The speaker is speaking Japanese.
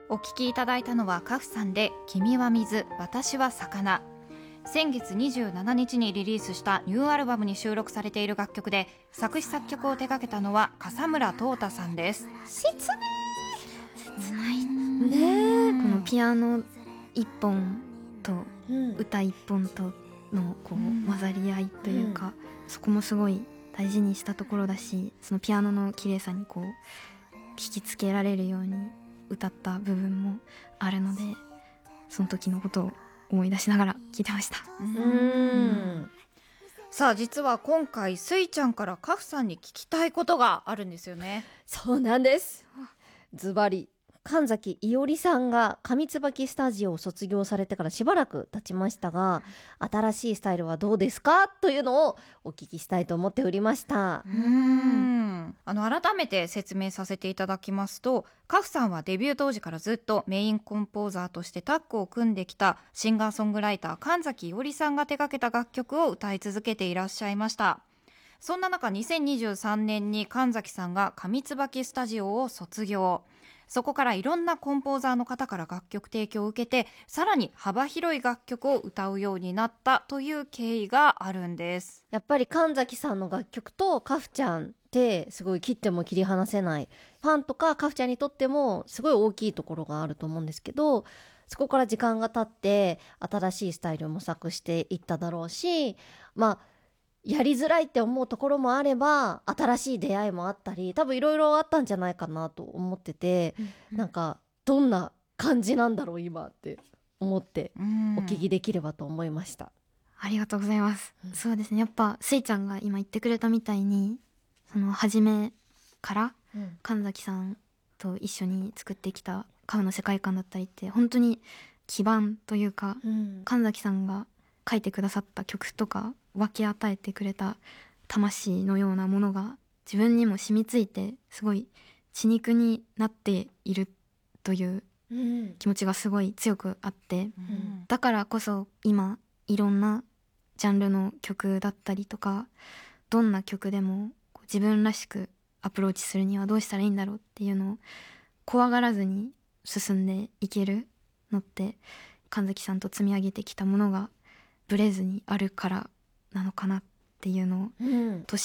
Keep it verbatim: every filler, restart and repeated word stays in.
お聞きいただいたのはカフさんで君は水私は魚。先月にじゅうしちにちにリリースしたニューアルバムに収録されている楽曲で、作詞作曲を手掛けたのは笠村淘太さんです。 切ね切ないねえ、 このピアノ一本とうん歌一本とのこうんう混ざり合いというか、そこもすごい大事にしたところだし、そのピアノの綺麗さにこう聞きつけられるように歌った部分もあるので、その時のことを思い出しながら聴いてました。 ううんんさあ実は今回スイちゃんからカフさんに聞きたいことがあるんですよね。 そうなんです。ズバリ神崎伊織さんが上椿スタジオを卒業されてからしばらく経ちましたが、新しいスタイルはどうですかというのをお聞きしたいと思っておりました。 うんあの改めて説明させていただきますと、カフさんはデビュー当時からずっとメインコンポーザーとしてタッグを組んできたシンガーソングライター神崎伊織さんが手掛けた楽曲を歌い続けていらっしゃいました。そんな中にせんにじゅうさんねんに神崎さんが上椿スタジオを卒業。そこからいろんなコンポーザーの方から楽曲提供を受けて、さらに幅広い楽曲を歌うようになったという経緯があるんです。 やっぱり神崎さんの楽曲とカフちゃんってすごい切っても切り離せない、ファンとかカフちゃんにとってもすごい大きいところがあると思うんですけど、そこから時間が経って新しいスタイルを模索していっただろうし、まあやりづらいって思うところもあれば新しい出会いもあったり、多分いろいろあったんじゃないかなと思ってて、なんかどんな感じなんだろう今って思ってお聞きできればと思いました。 ありがとうございます、 うんそうですね、やっぱスイちゃんが今言ってくれたみたいに、その初めからうん神崎さんと一緒に作ってきたカフの世界観だったりって本当に基盤というか、 うん神崎さんが書いてくださった曲とか分け与えてくれた魂のようなものが自分にも染みついて、すごい血肉になっているといううん気持ちがすごい強くあって、 うんだからこそ今いろんなジャンルの曲だったりとか、どんな曲でもこう自分らしくアプローチするにはどうしたらいいんだろうっていうのを怖がらずに進んでいけるのって、神崎さんと積み上げてきたものがブレずにあるからなのかなっていうのをうん年